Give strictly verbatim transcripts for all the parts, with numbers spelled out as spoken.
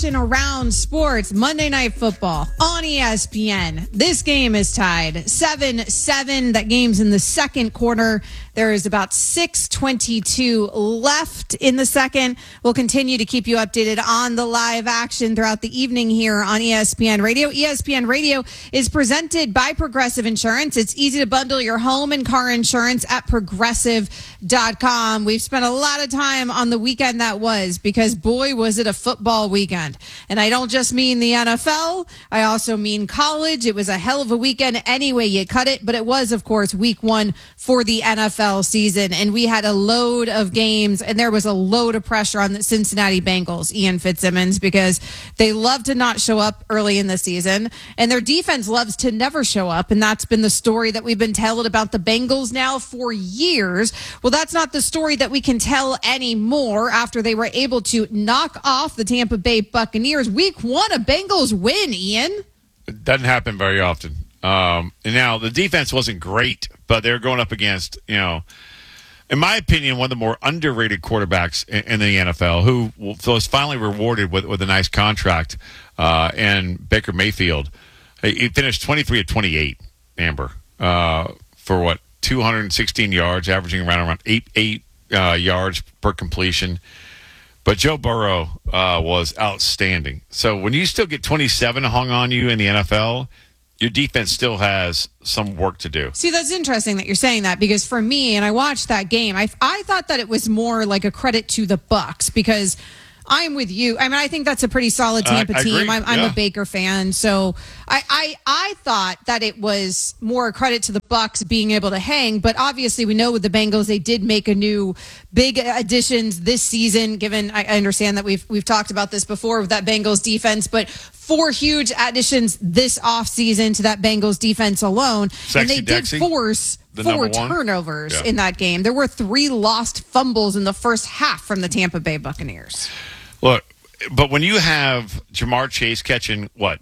action around sports. Monday Night Football on E S P N. This game is tied seven seven. That game's in the second quarter. There is about six twenty-two left in the second. We'll continue to keep you updated on the live action throughout the evening here on E S P N Radio. E S P N Radio is presented by Progressive Insurance. It's easy to bundle your home and car insurance at progressive dot com. We've spent a lot of time on the weekend that was, because boy, was it a football weekend. And I don't just mean the N F L. I also mean college. It was a hell of a weekend any way you cut it, but it was, of course, week one for the N F L season, and we had a load of games, and there was a load of pressure on the Cincinnati Bengals, Ian Fitzsimmons, because they love to not show up early in the season, and their defense loves to never show up, and that's been the story that we've been telling about the Bengals now for years. Well, that's not the story that we can tell anymore after they were able to knock off the Tampa Bay Buccaneers. Week one, a Bengals win, Ian. It doesn't happen very often. Um, and now the defense wasn't great, but they're going up against, you know, in my opinion, one of the more underrated quarterbacks in, in the N F L, who was finally rewarded with, with a nice contract, uh, and Baker Mayfield. He finished twenty-three of twenty-eight, Amber, uh, for what, two hundred sixteen yards, averaging around around eight eight uh, yards per completion. But Joe Burrow uh, was outstanding. So when you still get twenty-seven hung on you in the N F L, your defense still has some work to do. See, that's interesting that you're saying that, because for me, and I watched that game, I I thought that it was more like a credit to the Bucs, because I'm with you. I mean, I think that's a pretty solid Tampa I, I team. agree. I'm, I'm yeah. a Baker fan, so I, I I thought that it was more a credit to the Bucs being able to hang. But obviously, we know with the Bengals, they did make a new big additions this season. Given I understand that we've we've talked about this before with that Bengals defense, but four huge additions this offseason to that Bengals defense alone, Sexy and they did Dexy, force four turnovers yeah. in that game. There were three lost fumbles in the first half from the Tampa Bay Buccaneers. Look, but when you have Jamar Chase catching what?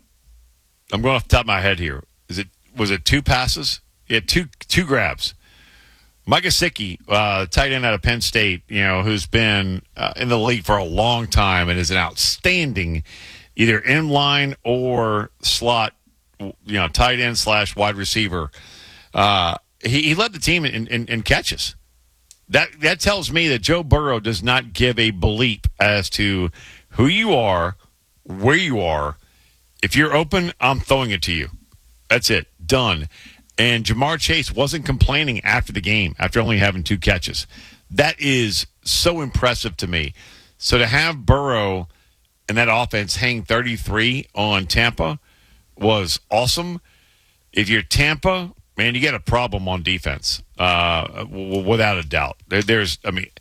I'm going off the top of my head here. Is it was it two passes? He had two two grabs. Mike Gesicki, uh, tight end out of Penn State, you know, who's been uh, in the league for a long time and is an outstanding either in line or slot, you know, tight end slash wide receiver. Uh, he, he led the team in, in, in catches. That that tells me that Joe Burrow does not give a bleep as to who you are, where you are. If you're open, I'm throwing it to you. That's it. Done. And Jamar Chase wasn't complaining after the game, after only having two catches. That is so impressive to me. So to have Burrow and that offense hang thirty-three on Tampa was awesome. If you're Tampa, man, you got a problem on defense, uh, w- without a doubt. There, there's, I mean,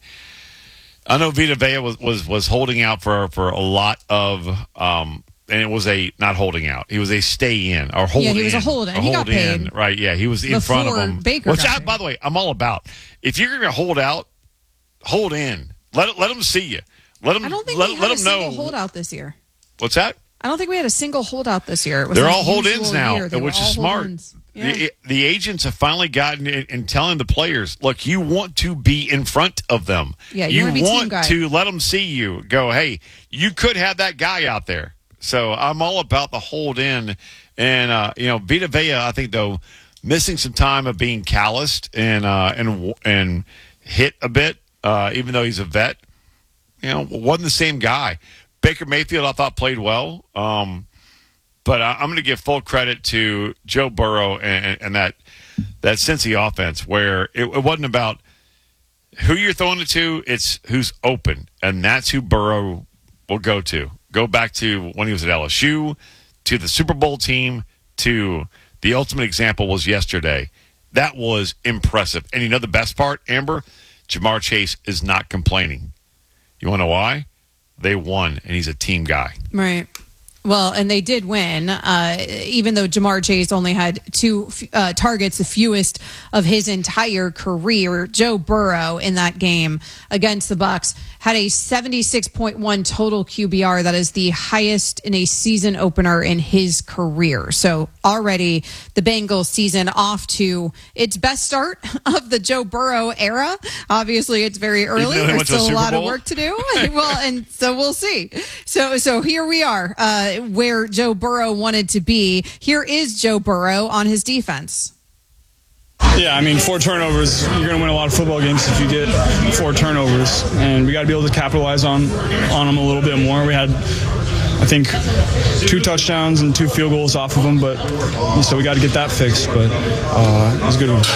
I know Vita Vea was, was, was holding out for, for a lot of, um, and it was a, not holding out. He was a stay in or hold in. Yeah, he was a hold in. A he hold got paid. in, right, yeah, he was in front of him. Baker which, got I, paid. by the way, I'm all about. If you're going to hold out, hold in. Let, let them see you. Let them, I don't think let, we had let a them single know. holdout this year. What's that? I don't think we had a single holdout this year. It was They're an all hold-ins unusual now, year. They which were is all smart. hold-ins. Yeah. The, the agents have finally gotten in and telling the players, look, you want to be in front of them. Yeah, you, you want to, be team want guy. to let them see you. Go, hey, you could have that guy out there. So I'm all about the hold in. And, uh, you know, Vita Vea, I think, though, missing some time of being calloused and uh, and and hit a bit, uh, even though he's a vet, you know, wasn't the same guy. Baker Mayfield, I thought, played well. Um, but I, I'm going to give full credit to Joe Burrow and, and that that Cincy offense, where it, it wasn't about who you're throwing it to, it's who's open. And that's who Burrow will go to. Go back to when he was at L S U, to the Super Bowl team, to the ultimate example was yesterday. That was impressive. And you know the best part, Amber? Jamar Chase is not complaining. You want to know why? They won, and he's a team guy. Right. Well, and they did win, uh, even though Jamar Chase only had two uh, targets, the fewest of his entire career. Joe Burrow in that game against the Bucs had a seventy-six point one total Q B R. That is the highest in a season opener in his career. So already the Bengals season off to its best start of the Joe Burrow era. Obviously, it's very early. There's still a lot of work to do. Well, and so we'll see. So, so here we are. Uh, where Joe Burrow wanted to be. Here is Joe Burrow on his defense. Yeah, I mean, four turnovers, you're going to win a lot of football games if you get four turnovers. And we got to be able to capitalize on, on them a little bit more. We had, I think, two touchdowns and two field goals off of them, but so we got to get that fixed. But uh, it was a good one.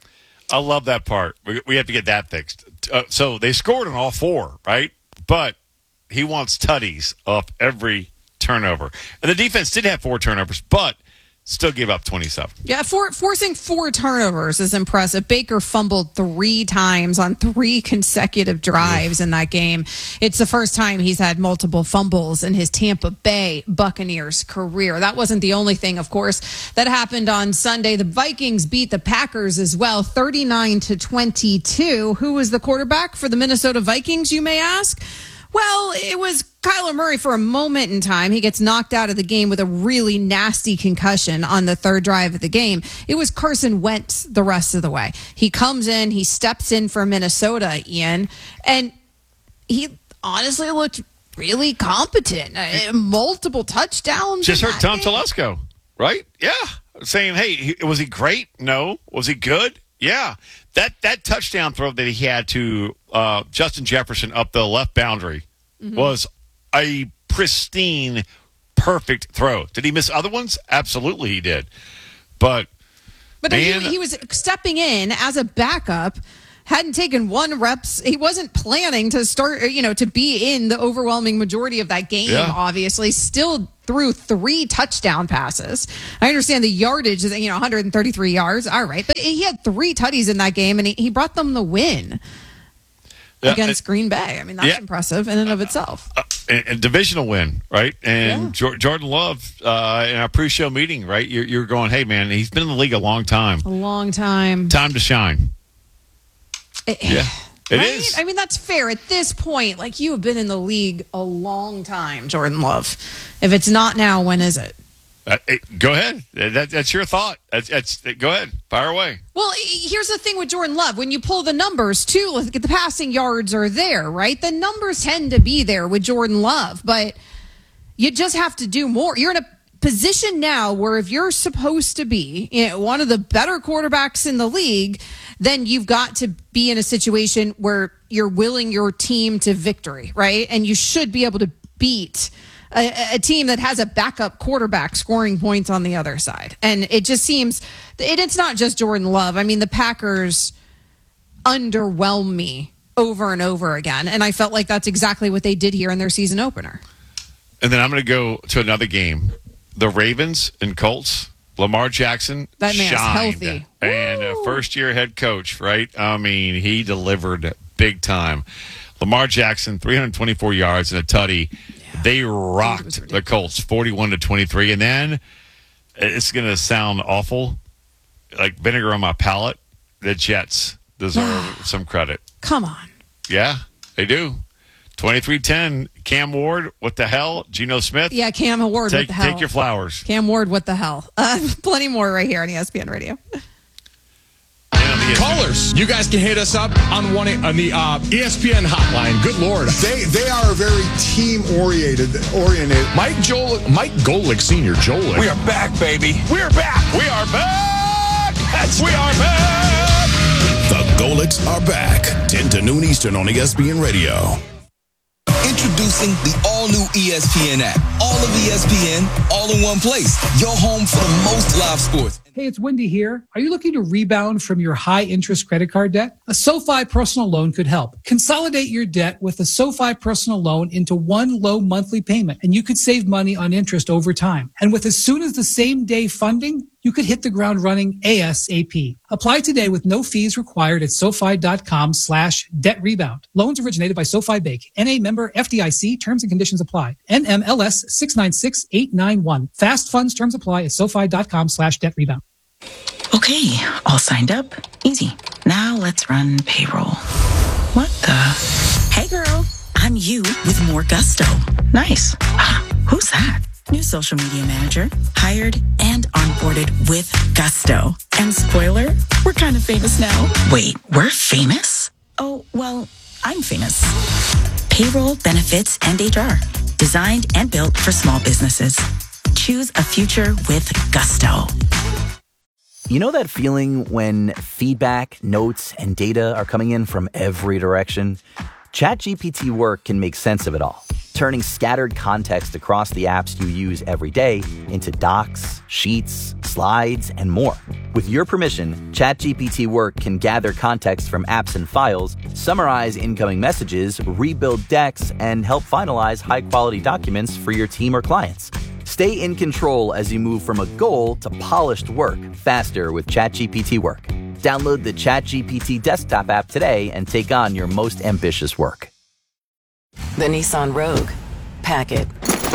I love that part. We, we have to get that fixed. Uh, so they scored on all four, right? But he wants tutties off every turnover. And the defense did have four turnovers, but still gave up twenty-seven. Yeah, for, forcing four turnovers is impressive. Baker fumbled three times on three consecutive drives in that game. It's the first time he's had multiple fumbles in his Tampa Bay Buccaneers career. That wasn't the only thing, of course, that happened on Sunday. The Vikings beat the Packers as well, thirty-nine to twenty-two. Who was the quarterback for the Minnesota Vikings, you may ask? Well, it was Kyler Murray for a moment in time. He gets knocked out of the game with a really nasty concussion on the third drive of the game. It was Carson Wentz the rest of the way. He comes in, he steps in for Minnesota, Ian, and he honestly looked really competent. Uh, multiple touchdowns. Just heard Tom Telesco, right? Yeah. Saying, hey, was he great? No. Was he good? Yeah. That that touchdown throw that he had to uh, Justin Jefferson up the left boundary mm-hmm. was a pristine, perfect throw. Did he miss other ones? Absolutely he did. But, but man, he, he was stepping in as a backup, hadn't taken one reps. He wasn't planning to start, you know, to be in the overwhelming majority of that game, yeah. obviously. Still threw three touchdown passes. I understand the yardage is, you know, one hundred thirty-three yards. All right. But he had three tutties in that game, and he, he brought them the win yeah, against it, Green Bay. I mean, that's yeah. impressive in and of itself. Uh, a, a divisional win, right? And yeah. jo- Jordan Love, uh, in our pre-show meeting, right, you're, you're going, hey, man, he's been in the league a long time. A long time. Time to shine. It, yeah. It right? is. I mean, that's fair. At this point, like, you have been in the league a long time, Jordan Love. If it's not now, when is it? Uh, hey, go ahead. That, that's your thought. That's, that's go ahead. Fire away. Well, here's the thing with Jordan Love. When you pull the numbers, too, look at the passing yards are there, right? The numbers tend to be there with Jordan Love, but you just have to do more. You're in a position now where if you're supposed to be, you know, one of the better quarterbacks in the league, then you've got to be in a situation where you're willing your team to victory, right? And you should be able to beat a, a team that has a backup quarterback scoring points on the other side. And it just seems, it, it's not just Jordan Love. I mean, the Packers underwhelm me over and over again. And I felt like that's exactly what they did here in their season opener. And then I'm going to go to another game. The Ravens and Colts. Lamar Jackson that man's shined. Healthy. And a first-year head coach, right? I mean, he delivered big time. Lamar Jackson, three hundred twenty-four yards and a tutty. Yeah. They rocked the Colts, forty-one to twenty-three. And then, it's going to sound awful, like vinegar on my palate, the Jets deserve some credit. Come on. Yeah, they do. twenty-three ten, Cam Ward, what the hell? Geno Smith? Yeah, Cam Ward, take, what the hell? Take your flowers. Cam Ward, what the hell? Uh, plenty more right here on E S P N Radio. Callers, you guys can hit us up on one on the uh, E S P N hotline. Good Lord. They they are very team-oriented. oriented. Mike Joel, Mike Golick Senior Joel. We are back, baby. We're back. We are back. That's we are back. The Golicks are back. ten to noon Eastern on E S P N Radio. Introducing the all-new E S P N app. All of E S P N, all in one place. Your home for the most live sports. Hey, it's Wendy here. Are you looking to rebound from your high-interest credit card debt? A SoFi personal loan could help. Consolidate your debt with a SoFi personal loan into one low monthly payment, and you could save money on interest over time. And with as soon as the same day funding, you could hit the ground running ASAP. Apply today with no fees required at SoFi.com slash debt rebound. Loans originated by SoFi Bank. N A member F D I C. Terms and conditions apply. N M L S six nine six eight nine one. Fast funds terms apply at SoFi.com slash debt rebound. Okay, all signed up. Easy. Now let's run payroll. What the? Hey girl, I'm you with more gusto. Nice. Ah, who's that? New social media manager, hired and onboarded with gusto. And spoiler, we're kind of famous now. Wait, we're famous? Oh, well, I'm famous. Payroll, benefits, and H R. Designed and built for small businesses. Choose a future with gusto. You know that feeling when feedback, notes, and data are coming in from every direction? ChatGPT Work can make sense of it all, turning scattered context across the apps you use every day into docs, sheets, slides, and more. With your permission, ChatGPT Work can gather context from apps and files, summarize incoming messages, rebuild decks, and help finalize high-quality documents for your team or clients. Stay in control as you move from a goal to polished work faster with ChatGPT Work. Download the ChatGPT desktop app today and take on your most ambitious work. The Nissan Rogue. Pack it.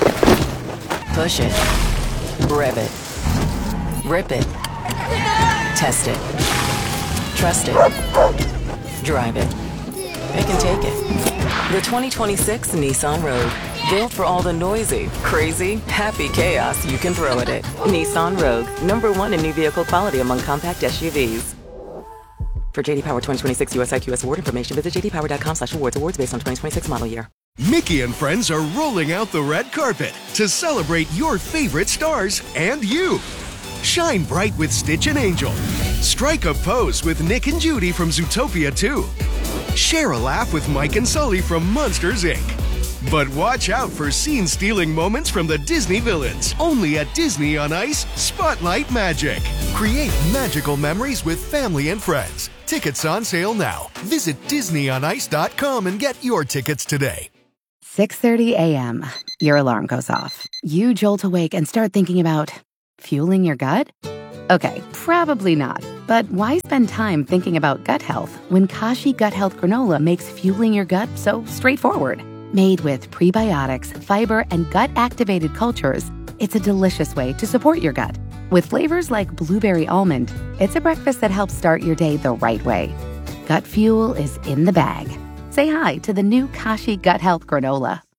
Push it. Rev it. Rip it. Test it. Trust it. Drive it. It can take it. The twenty twenty-six Nissan Rogue. Built for all the noisy, crazy, happy chaos you can throw at it. Nissan Rogue. Number one in new vehicle quality among compact S U Vs. For J D Power twenty twenty-six U S I Q S award information, visit jdpower.com slash awards. Awards based on twenty twenty-six model year. Mickey and friends are rolling out the red carpet to celebrate your favorite stars and you. Shine bright with Stitch and Angel. Strike a pose with Nick and Judy from Zootopia two. Share a laugh with Mike and Sully from Monsters, Incorporated. But watch out for scene-stealing moments from the Disney villains. Only at Disney on Ice, Spotlight Magic. Create magical memories with family and friends. Tickets on sale now. Visit disney on ice dot com and get your tickets today. six thirty a.m. Your alarm goes off. You jolt awake and start thinking about fueling your gut? Okay, probably not. But why spend time thinking about gut health when Kashi Gut Health Granola makes fueling your gut so straightforward? Made with prebiotics, fiber, and gut-activated cultures, it's a delicious way to support your gut. With flavors like blueberry almond, it's a breakfast that helps start your day the right way. Gut fuel is in the bag. Say hi to the new Kashi Gut Health Granola.